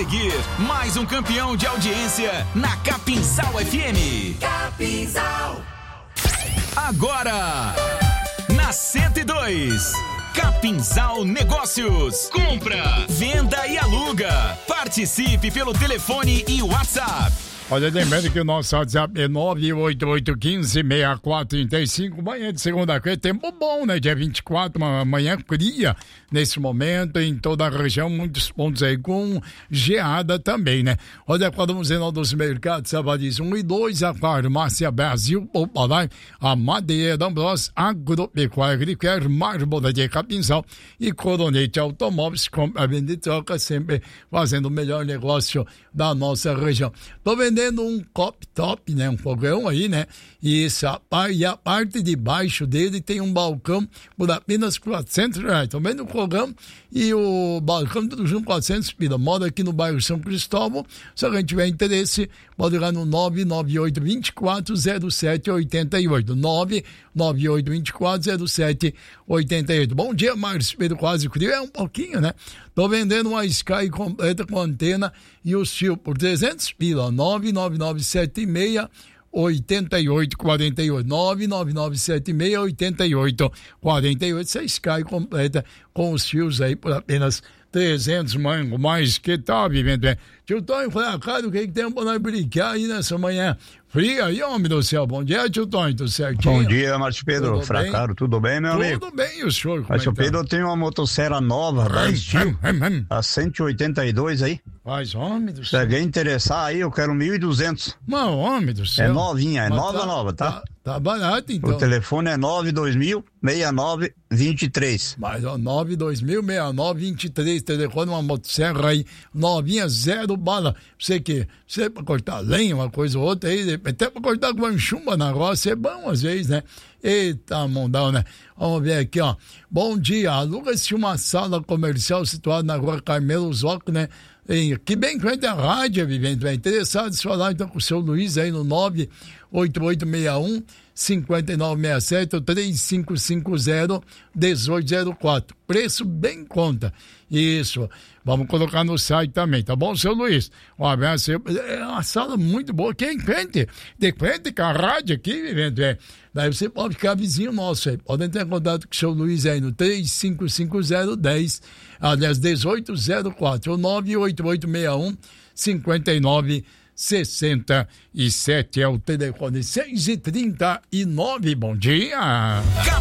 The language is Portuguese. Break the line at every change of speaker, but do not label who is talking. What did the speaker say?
seguir, mais um campeão de audiência na Capinzal FM. Capinzal. Agora, na 102, Capinzal Negócios. Compra, venda e aluga. Participe pelo telefone e WhatsApp.
Olha, lembrando que o nosso WhatsApp é 988156435. Manhã de segunda-feira, tempo bom, né? Dia 24, uma manhã fria nesse momento, em toda a região, muitos pontos aí com geada também, né? Olha, quando vamos no dos mercados, Savadis 1 e 2, a Farmácia Brasil, Opalai, a Madeira da Ambros, Agropecuária Agrícola, Marbola de Capinzal e Coronete Automóveis, compra, venda e troca, sempre fazendo o melhor negócio da nossa região. Tô vendendo um cop top, né? Um fogão aí, né? E a parte de baixo dele tem um balcão por apenas R$400. Tô vendo o fogão e o balcão tudo junto, 400 pila. Mora aqui no bairro São Cristóvão. Se alguém tiver interesse, pode ligar no 998-240788. 998-240788. Bom dia, Márcio Pedro, quase frio. É um pouquinho, né? Tô vendendo uma Sky completa com antena e o fio por 300 pila. 99976-8848. 99976-8848. Essa Sky completa com os fios aí por apenas 300 mango, mais que tal, vivendo bem. Tio Tonho, foi a cara, o que tem pra nós brincar aí nessa manhã fria aí, homem do céu? Bom dia, tio Tonho, tudo certinho?
Bom dia, Márcio Pedro, Fracaro, tudo bem, meu amigo?
Tudo bem, o senhor?
Márcio Pedro, eu tenho uma motosserra nova, da Steel, a 182 aí.
Mas, homem do
Se
céu.
alguém interessar aí, eu quero 1.200.
Mas, homem do céu.
É novinha, é
Mas
nova, tá?
Tá barato, então.
O telefone é 92000-6923.
Mas, ó, 92000-6923, telefone, uma motosserra aí, novinha, zero bala. Você pra cortar lenha, uma coisa ou outra aí, até pra cortar com uma chumba na roça, é bom às vezes, né? Eita, mundão, né? Vamos ver aqui, ó. Bom dia, aluga-se uma sala comercial situada na rua Carmelo Zocco, né? Que bem frente à rádio, vivendo bem interessados, falar então com o seu Luiz aí no 98861-5967 ou 3550-1804. Preço bem em conta. Isso. Vamos colocar no site também, tá bom, seu Luiz? Um abraço. É uma sala muito boa, que é de frente com a rádio aqui, vivendo bem. Daí você pode ficar vizinho nosso aí. Pode entrar em contato com o seu Luiz aí no 3550-1804 ou 98861-5967 é o telefone 6h39. Bom dia!